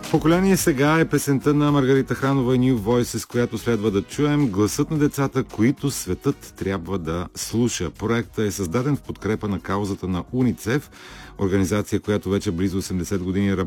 Поколение сега е песента на Маргарита Ханова и New Voices, която следва да чуем. Гласът на децата, които светът трябва да слуша. Проектът е създаден в подкрепа на каузата на УНИЦЕФ, организация, която вече близо 80 години работи